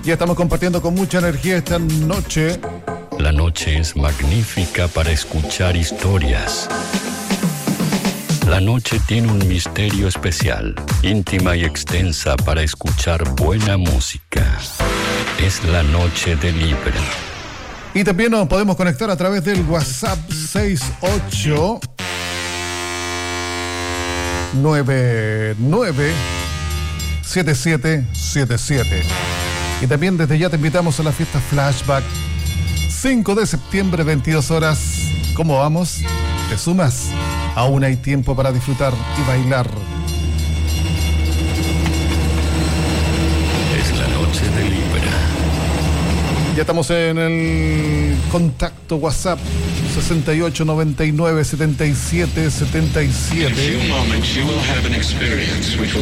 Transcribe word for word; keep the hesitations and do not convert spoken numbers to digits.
Ya estamos compartiendo con mucha energía esta noche. La noche es magnífica para escuchar historias. La noche tiene un misterio especial, íntima y extensa para escuchar buena música. Es la noche de Libra. Y también nos podemos conectar a través del WhatsApp seis ocho nueve nueve siete siete siete siete. Y también desde ya te invitamos a la fiesta Flashback, cinco de septiembre, veintidós horas. ¿Cómo vamos? ¿Te sumas? Aún hay tiempo para disfrutar y bailar. Es la noche de Libra. Ya estamos en el contacto WhatsApp sesenta y ocho noventa y nueve setenta y siete setenta y siete.